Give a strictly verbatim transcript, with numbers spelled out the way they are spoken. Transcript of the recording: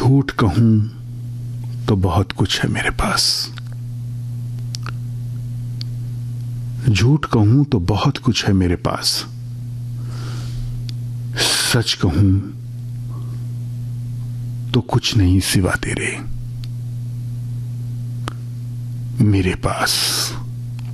झूठ कहूं तो बहुत कुछ है मेरे पास, झूठ कहूं तो बहुत कुछ है मेरे पास, सच कहूं तो कुछ नहीं सिवा तेरे मेरे पास।